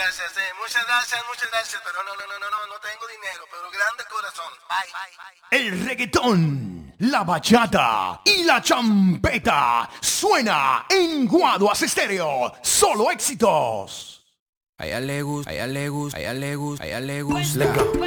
muchas gracias, pero no tengo dinero, pero grande corazón. Bye. El reggaetón, la bachata y la champeta suena en Guaduas Estéreo. Solo éxitos. A ella le gusta, a ella le gusta, a ella le gusta, a ella le gusta.